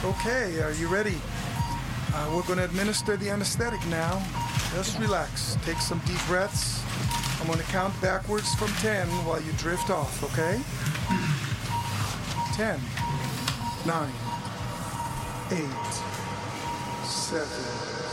Okay, are you ready? We're going to administer the anesthetic now. Just relax. Take some deep breaths. I'm going to count backwards from 10 while you drift off, okay? 10, 9, 8, 7,